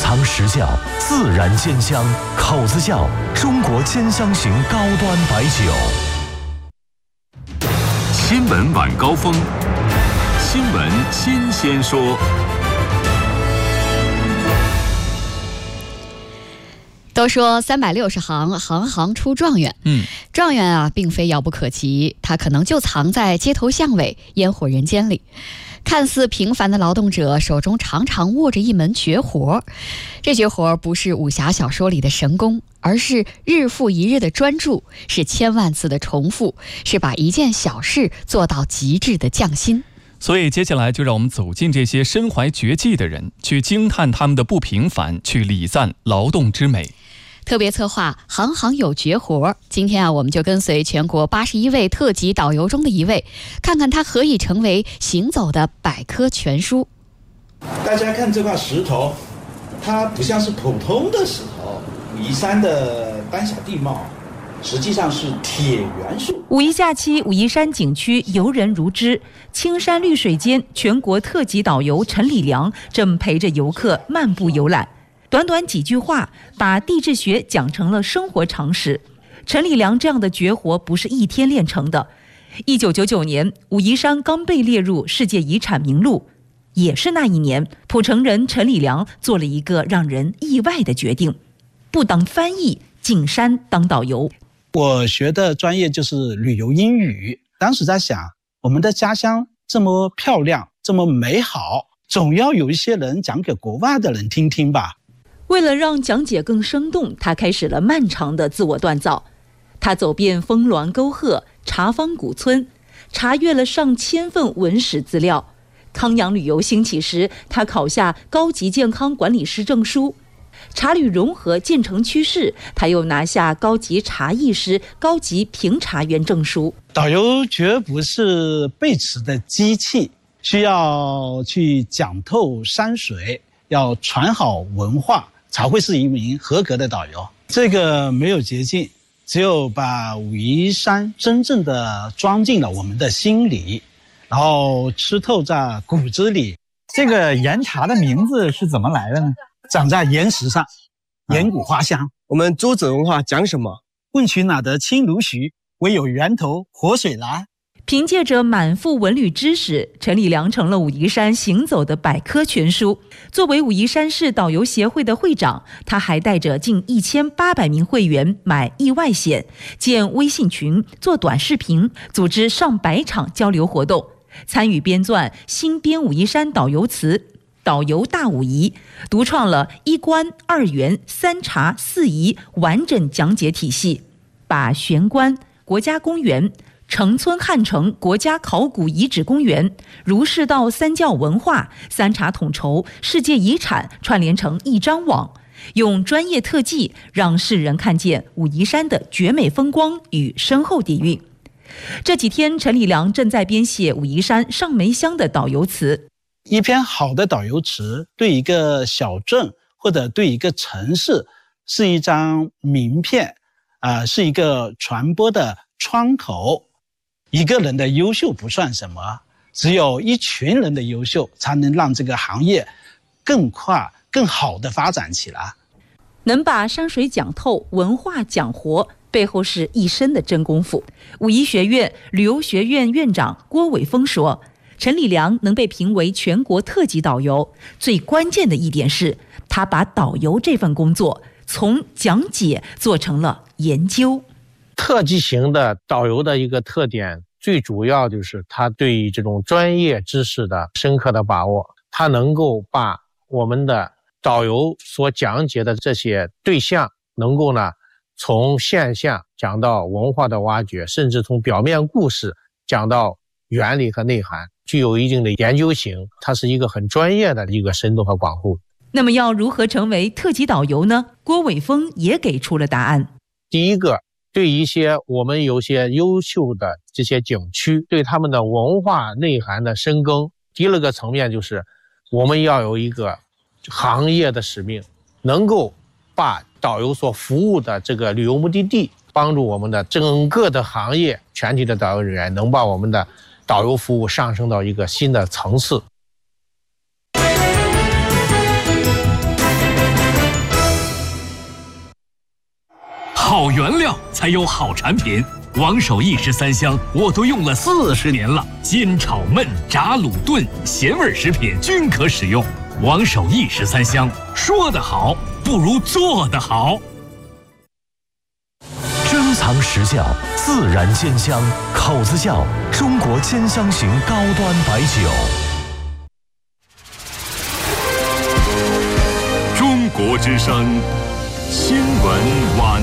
藏实教，自然鲜香，口子窖，中国兼香型高端白酒。 新闻晚高峰，新闻新鲜说。 都说360行，行行出状元。状元啊，并非遥不可及，他可能就藏在街头巷尾、烟火人间里。看似平凡的劳动者手中常常握着一门绝活，这绝活不是武侠小说里的神功，而是日复一日的专注，是千万次的重复，是把一件小事做到极致的匠心。 所以接下来就让我们走进这些身怀绝技的人，去惊叹他们的不平凡，去礼赞劳动之美。 特别策划行行有绝活，今天啊，我们就跟随全国81位特级导游中的一位，看看他何以成为行走的百科全书。 大家看这块石头，它不像是普通的石头，武夷山的丹霞地貌实际上是铁元素。 五一假期，武夷山景区游人如织，青山绿水间，全国特级导游陈礼良正陪着游客漫步游览。短短几句话，把地质学讲成了生活常识。陈礼良这样的绝活不是一天练成的。1999年，武夷山刚被列入世界遗产名录，也是那一年，蒲城人陈礼良做了一个让人意外的决定，不当翻译，进山当导游。 我学的专业就是旅游英语，当时在想，我们的家乡这么漂亮，这么美好，总要有一些人讲给国外的人听听吧。 为了让讲解更生动，他开始了漫长的自我锻造。他走遍峰峦沟壑、茶坊古村，查阅了上千份文史资料。康养旅游兴起时，他考下高级健康管理师证书。茶旅融合渐成趋势，他又拿下高级茶艺师、高级评茶员证书。 导游绝不是背词的机器，需要去讲透山水，要传好文化，才会是一名合格的导游。这个没有捷径，只有把武夷山真正的装进了我们的心里，然后吃透在骨子里。 这个岩茶的名字是怎么来的呢？ 长在岩石上，岩谷花香。 我们舟子文化讲什么？ 问渠哪得清如许，唯有源头活水来。 凭借着满腹文旅知识，陈礼良成了武夷山行走的百科全书。作为武夷山市导游协会的会长，他还带着近1800名会员买意外险，建微信群，做短视频，组织上百场交流活动，参与编撰新编武夷山导游词、导游大武夷，独创了1关2园3茶4夷完整讲解体系，把玄关国家公园、城村汉城国家考古遗址公园、儒释道三教文化、3茶统筹世界遗产串联成一张网，用专业特技让世人看见武夷山的绝美风光与深厚底蕴。这几天，陈礼良正在编写武夷山上梅乡的导游词。 一篇好的导游词对一个小镇或者对一个城市是一张名片，是一个传播的窗口。一个人的优秀不算什么，只有一群人的优秀才能让这个行业更快更好的发展起来。 能把山水讲透，文化讲活，背后是一身的真功夫。武夷学院旅游学院院长郭伟峰说，陈礼良能被评为全国特级导游，最关键的一点是他把导游这份工作从讲解做成了研究。 特技型的导游的一个特点，最主要就是他对于这种专业知识的深刻的把握，他能够把我们的导游所讲解的这些对象，能够呢从现象讲到文化的挖掘，甚至从表面故事讲到原理和内涵，具有一定的研究性，它是一个很专业的一个深度和广度。 那么要如何成为特级导游呢？郭伟峰也给出了答案。 第一个，对一些我们有些优秀的这些景区，对他们的文化内涵的深耕。第二个层面就是我们要有一个行业的使命，能够把导游所服务的这个旅游目的地，帮助我们的整个的行业全体的导游人员能把我们的导游服务上升到一个新的层次。 好原料才有好产品。王守义13香我都用了40年了，煎炒焖炸卤炖咸味食品均可使用。王守义13香，说得好不如做得好。 珍藏实窖，自然煎香，口子窖，中国煎香型高端白酒。 中国之声新闻晚